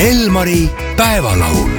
Elmari päevalaul.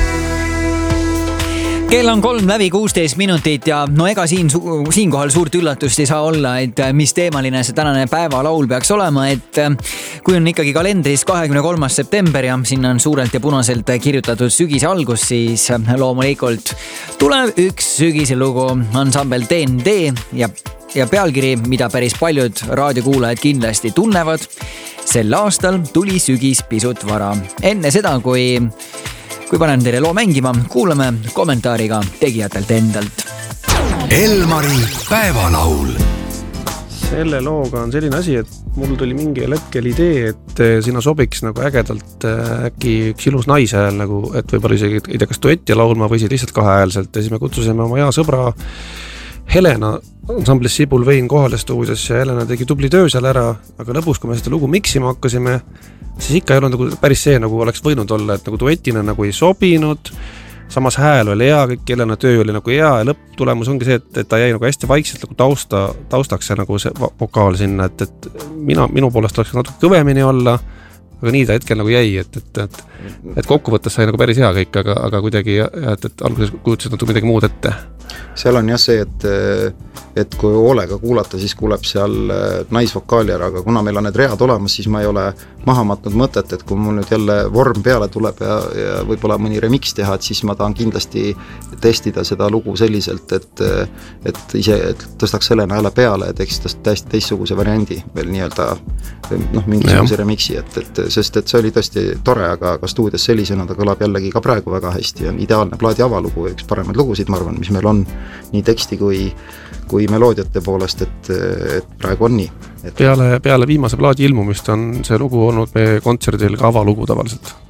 Kell on 3:16 ja no ega siinkohal suurt üllatust ei saa olla, et mis teemaline see tänane päevalaul peaks olema, et kui on ikkagi kalendris 23. september ja sinna on suurelt ja punaselt kirjutatud sügise algus, siis loomulikult tuleb üks sügise lugu ansambel DND ja pealkiri, mida päris paljud raadiokuulajad kindlasti tunnevad. Sel aastal tuli sügis pisut vara. Enne seda, kui panen teile loo mängima, kuulame kommentaariga tegijatelt endalt. Elmari päevalaul. Selle looga on selline asi, et mul tuli mingi hetkel idee, et sinna sobiks nagu ägedalt äkki üks ilus naishääl, nagu, et võib-olla isegi ei tea, kas duetti laulma või lihtsalt kahehäälselt. Ja siis me kutsusime oma hea sõbra Helena ansamblis Sibul Vein kohale stuudios ja Helena tegi tubli töö seal ära, aga lõpus, kui me seda lugu miksima hakkasime, siis ikka ei olnud nagu päris see, nagu oleks võinud olla, et nagu duetina nagu ei sobinud, samas hääl oli hea, kõik Helena töö oli nagu hea ja lõpptulemus ongi see, et ta jäi nagu hästi vaikselt nagu taustaks ja nagu see vokaal sinna, et minu poolest oleks natuke kõvemini olla, aga nii ta hetkel nagu jäi, et kokkuvõttes sai nagu päris hea kõik, aga kuidagi, et alguses kujutasid natuke midagi muud ette. Seal on jah see, et kui hoolega kuulata, siis kuuleb seal naisvokaali ära, aga kuna meil on need read olemas, siis ma ei ole maha matnud mõtet, et kui mul nüüd jälle vorm peale tuleb ja võib-olla mõni remix teha, et siis ma tahan kindlasti testida seda lugu selliselt, et tõstaks Helena jälle peale ja teeks täiesti teistsuguse variandi veel nii-öelda mingisuguse remixi, sest et see oli tõesti tore, aga stuudios sellisena ta kõlab jällegi ka praegu väga hästi ja ideaalne plaadi avalugu, üks paremaid lugusid, ma arvan, mis meil on nii teksti kui meloodiate poolest, et praegu on nii. Peale viimase plaadi ilmumist on see lugu olnud meie kontserdil ka avalugu tavaliselt.